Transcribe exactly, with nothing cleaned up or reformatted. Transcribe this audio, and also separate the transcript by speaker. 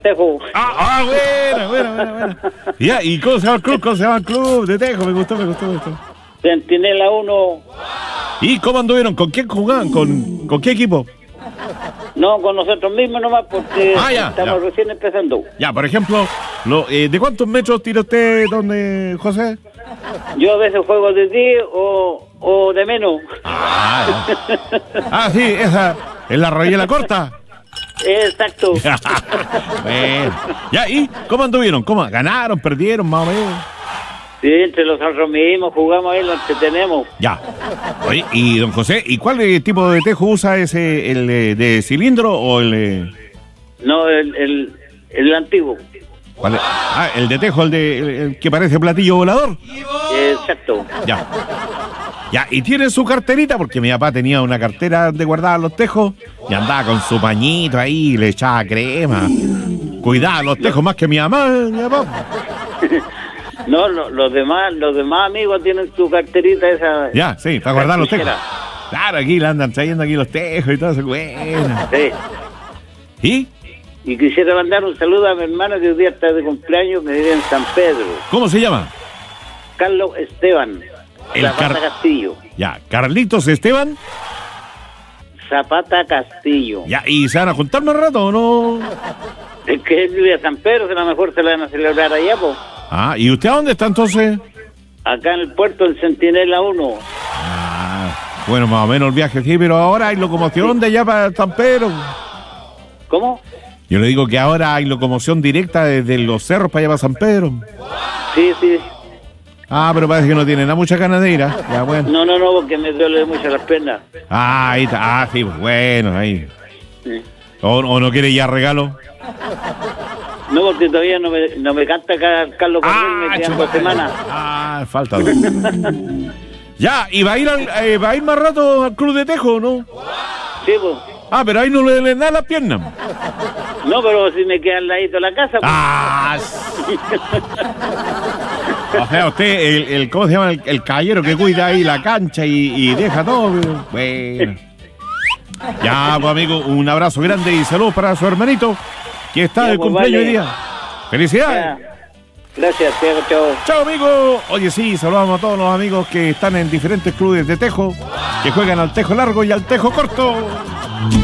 Speaker 1: Tejo.
Speaker 2: Ah, ah, bueno, bueno, bueno, bueno. Ya, ¿y cómo se llama el club? ¿Cómo se llama el club de Tejo? Me gustó, me gustó, me gustó.
Speaker 1: Centinela uno.
Speaker 2: ¿Y cómo anduvieron? ¿Con quién jugaban? ¿Con, con qué equipo?
Speaker 1: No, con nosotros mismos nomás, porque
Speaker 2: Ah, ya,
Speaker 1: estamos
Speaker 2: ya.
Speaker 1: recién empezando.
Speaker 2: Ya, por ejemplo, lo, eh, ¿de cuántos metros tira usted, don José?
Speaker 1: Yo a veces juego de diez o, o de menos.
Speaker 2: Ah, ya. Ah, sí, esa es la rodilla corta.
Speaker 1: Exacto.
Speaker 2: Bueno. Ya, ¿y cómo anduvieron? ¿Cómo? ¿Ganaron? ¿Perdieron? Más o menos.
Speaker 1: Sí, entre nosotros mismos jugamos ahí, lo entretenemos.
Speaker 2: Ya. Oye, y don José, ¿y cuál eh, tipo de tejo usa ese? ¿El eh, de cilindro o el eh...
Speaker 1: No, el, el, el antiguo.
Speaker 2: ¿Cuál es? Ah, el de tejo, el de el, el que parece platillo volador.
Speaker 1: Exacto.
Speaker 2: Ya. Ya, y tiene su carterita, porque mi papá tenía una cartera donde guardaba los tejos y andaba con su pañito ahí, le echaba crema. Cuidaba los tejos más que mi mamá, mi papá.
Speaker 1: No, lo- los demás, los demás amigos tienen su carterita esa.
Speaker 2: Ya, sí, para guardar los tejos.
Speaker 1: Cartuchera.
Speaker 2: Claro, aquí le andan trayendo aquí los tejos y todo eso. Bueno.
Speaker 1: Sí.
Speaker 2: ¿Y
Speaker 1: Y quisiera mandar un saludo a mi hermano que hoy día está de cumpleaños, que vive en San Pedro.
Speaker 2: cómo se llama?
Speaker 1: Carlos Esteban.
Speaker 2: El
Speaker 1: Zapata
Speaker 2: Car-
Speaker 1: Castillo.
Speaker 2: Ya, Carlitos Esteban.
Speaker 1: Zapata Castillo.
Speaker 2: Ya, ¿y se van a juntar más rato o no?
Speaker 1: Es que él vive en San Pedro, que a lo mejor se la van a celebrar allá, pues.
Speaker 2: Ah, ¿y usted a dónde está entonces?
Speaker 1: Acá en el puerto del Centinela uno.
Speaker 2: Ah, bueno, más o menos el viaje sí, pero ahora hay locomoción de allá para San Pedro.
Speaker 1: ¿Cómo?
Speaker 2: Yo le digo que ahora hay locomoción directa desde los cerros para allá para San Pedro.
Speaker 1: Sí, sí.
Speaker 2: Ah, pero parece que no tiene nada mucha ganas de ir, ¿ah? Ya, bueno.
Speaker 1: No, no, no, porque me duele mucho las piernas.
Speaker 2: Ah, ahí está. Ah, sí, pues, bueno, ahí.
Speaker 1: Sí.
Speaker 2: ¿O, o no quiere ya regalo?
Speaker 1: No, porque todavía no me, no me canta acá Carlos Correa, me quedan dos
Speaker 2: chupa.
Speaker 1: semanas.
Speaker 2: Ah, falta. dos. Ya, ¿y va a ir al, eh, va a ir más rato al club de Tejo, no?
Speaker 1: Sí, pues.
Speaker 2: Ah, pero ahí no le, le da las piernas.
Speaker 1: No, pero si me queda al ladito de la casa, pues.
Speaker 2: Ah, sí. O sea, usted, el, el ¿cómo se llama? El, el caballero que cuida ahí la cancha y, y deja todo. Bueno. Ya, pues amigo, un abrazo grande y saludos para su hermanito que está
Speaker 1: Ya,
Speaker 2: de
Speaker 1: pues,
Speaker 2: cumpleaños
Speaker 1: vale.
Speaker 2: hoy día. ¡Felicidades!
Speaker 1: Ya. Gracias, chao, chao.
Speaker 2: Chao, amigo. Oye, sí, saludamos a todos los amigos que están en diferentes clubes de tejo, que juegan al tejo largo y al tejo corto.